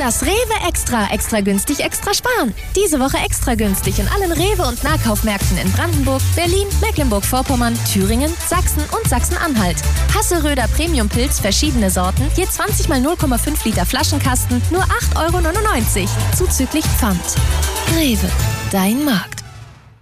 Das Rewe Extra. Extra günstig, extra sparen. Diese Woche extra günstig in allen Rewe- und Nahkaufmärkten in Brandenburg, Berlin, Mecklenburg-Vorpommern, Thüringen, Sachsen und Sachsen-Anhalt. Hasseröder Premium-Pilz, verschiedene Sorten, je 20 mal 0,5 Liter Flaschenkasten, nur 8,99 € zuzüglich Pfand. Rewe, dein Markt.